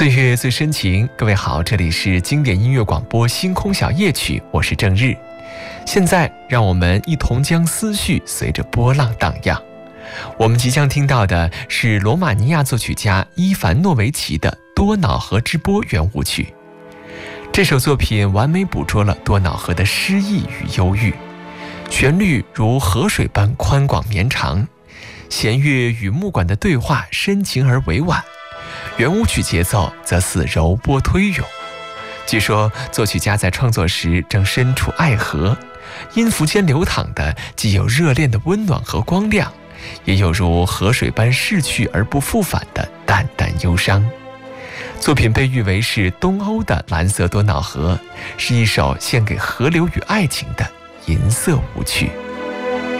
岁月最深情，各位好，这里是经典音乐广播星空小夜曲，我是郑日。现在让我们一同将思绪随着波浪荡漾。我们即将听到的是罗马尼亚作曲家伊凡诺维奇的多瑙河之波圆舞曲。这首作品完美捕捉了多瑙河的诗意与忧郁，旋律如河水般宽广绵长，弦乐与木管的对话深情而委婉，圆舞曲节奏则似柔波推涌。据说作曲家在创作时正身处爱河，音符间流淌的既有热恋的温暖和光亮，也有如河水般逝去而不复返的淡淡忧伤。作品被誉为是东欧的蓝色多瑙河，是一首献给河流与爱情的银色舞曲。